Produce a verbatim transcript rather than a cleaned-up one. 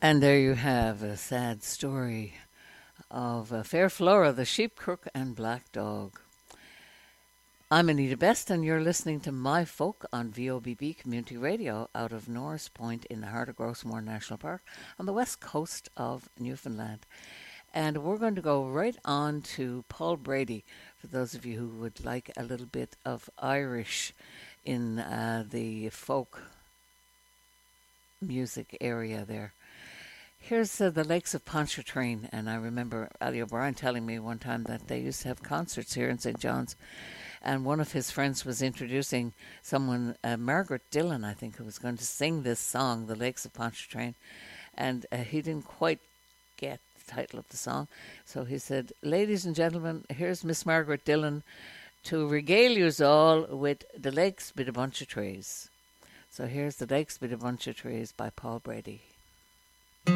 And there you have a sad story of uh, Fair Flora, the sheep crook and black dog. I'm Anita Best, and you're listening to My Folk on V O B B Community Radio out of Norris Point in the heart of Grosmore National Park on the west coast of Newfoundland. And we're going to go right on to Paul Brady, for those of you who would like a little bit of Irish in uh, the folk music area there. Here's uh, the Lakes of Pontchartrain, and I remember Ali O'Brien telling me one time that they used to have concerts here in Saint John's, and one of his friends was introducing someone, uh, Margaret Dillon, I think, who was going to sing this song, The Lakes of Pontchartrain, and uh, he didn't quite get the title of the song, so he said, "Ladies and gentlemen, here's Miss Margaret Dillon to regale yous all with The Lakes Be the Bunch of Trees." So here's The Lakes Be the Bunch of Trees by Paul Brady.